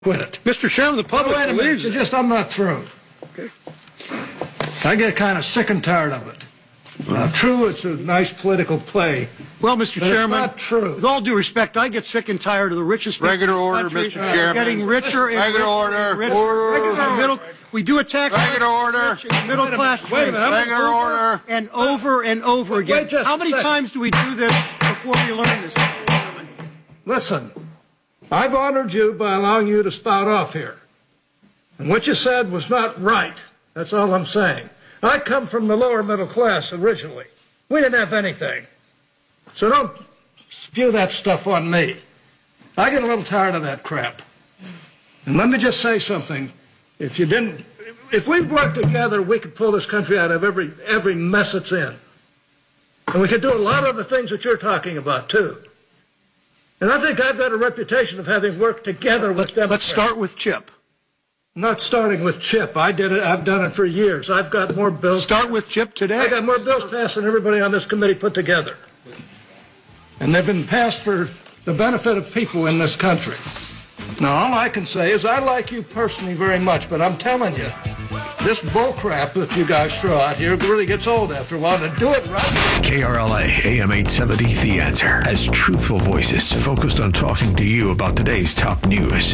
Quit it. Mr. Chairman, the public believes it. I'm not through. Okay. I get kind of sick and tired of it. True, it's a nice political play. Well, Mr. Chairman, it's not true. With all due respect, I get sick and tired of the richest people Regular order, in the Mr. country Chairman. getting richer and Regular richer. order. We do a tax Regular order. Middle class. Wait a minute. Regular order. And over and over again. Wait just How a many second. times do we do this before we learn this, Mr. Chairman? Listen, I've honored you by allowing you to spout off here. And what you said was not right. That's all I'm saying. I come from the lower middle class originally. We didn't have anything. So don't spew that stuff on me. I get a little tired of that crap. And let me just say something. If we worked together, we could pull this country out of every mess it's in. And we could do a lot of the things that you're talking about, too. And I think I've got a reputation of having worked together with Democrats. Let's start with Chip. Not starting with Chip. I did it. I've done it for years. I've got more bills. Start with Chip today. I got more bills passed than everybody on this committee put together. And they've been passed for the benefit of people in this country. Now, all I can say is I like you personally very much, but I'm telling you, this bull crap that you guys throw out here really gets old after a while. To do it right. KRLA AM 870, The Answer, has truthful voices focused on talking to you about today's top news.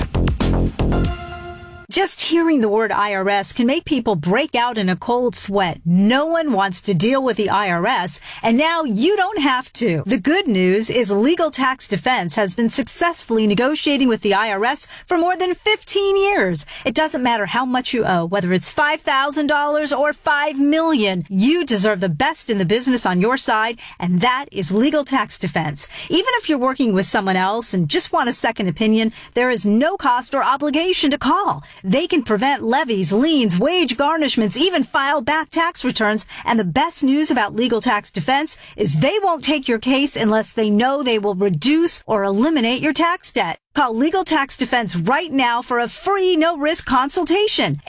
Just hearing the word IRS can make people break out in a cold sweat. No one wants to deal with the IRS, and now you don't have to. The good news is Legal Tax Defense has been successfully negotiating with the IRS for more than 15 years. It doesn't matter how much you owe, whether it's $5,000 or $5 million. You deserve the best in the business on your side, and that is Legal Tax Defense. Even if you're working with someone else and just want a second opinion, there is no cost or obligation to call. They can prevent levies, liens, wage garnishments, even file back tax returns. And the best news about Legal Tax Defense is they won't take your case unless they know they will reduce or eliminate your tax debt. Call Legal Tax Defense right now for a free, no-risk consultation.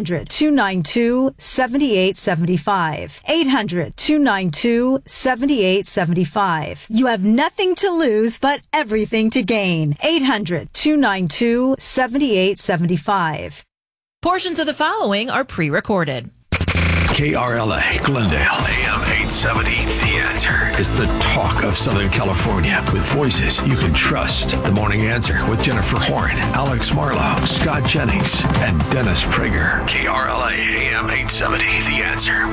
800-292-7875. 800-292-7875. You have nothing to lose, but everything to gain. 800-292-7875. Portions of the following are pre-recorded. KRLA, Glendale, AM 870, The Answer, is the talk of Southern California with voices you can trust. The Morning Answer with Jennifer Horn, Alex Marlowe, Scott Jennings, and Dennis Prager. KRLA, AM 870, The Answer.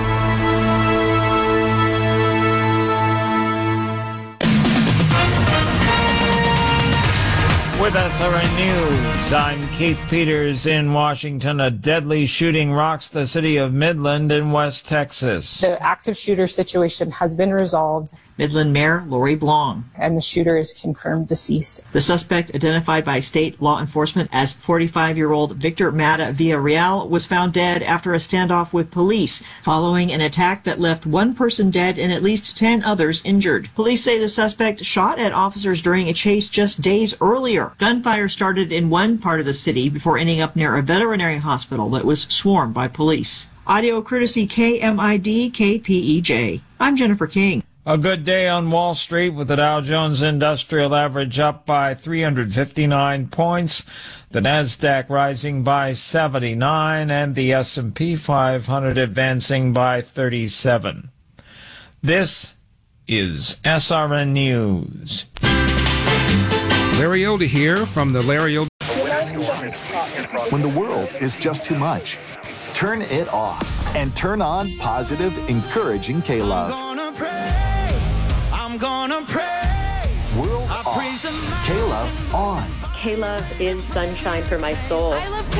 With SRN News, I'm Keith Peters in Washington. A deadly shooting rocks the city of Midland in West Texas. The active shooter situation has been resolved. Midland Mayor Lori Blong. And the shooter is confirmed deceased. The suspect, identified by state law enforcement as 45-year-old Victor Mata Villarreal, was found dead after a standoff with police following an attack that left one person dead and at least 10 others injured. Police say the suspect shot at officers during a chase just days earlier. Gunfire started in one part of the city before ending up near a veterinary hospital that was swarmed by police. Audio courtesy KMID KPEJ. I'm Jennifer King. A good day on Wall Street with the Dow Jones Industrial Average up by 359 points, the Nasdaq rising by 79, and the S&P 500 advancing by 37. This is SRN News. Larry Elder here from the Larry Elder. When the world is just too much, turn it off and turn on positive, encouraging K-Love. I'm gonna praise. World off. K-Love on. K-Love is sunshine for my soul. I love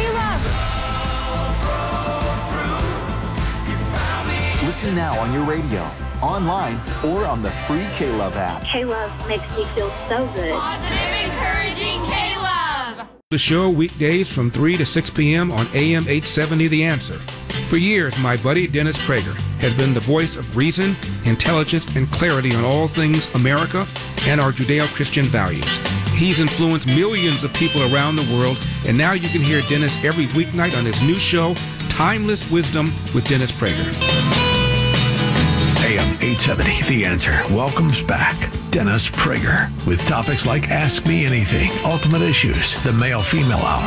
K-Love. Listen now on your radio, online, or on the free K-Love app. K-Love makes me feel so good. Positive, encouraging K-Love. The show weekdays from 3 to 6 p.m. on AM 870 The Answer. For years, my buddy Dennis Prager has been the voice of reason, intelligence, and clarity on all things America and our Judeo-Christian values. He's influenced millions of people around the world, and now you can hear Dennis every weeknight on his new show, Timeless Wisdom with Dennis Prager. AM 870, The Answer, welcomes back Dennis Prager, with topics like Ask Me Anything, Ultimate Issues, the Male-Female Hour,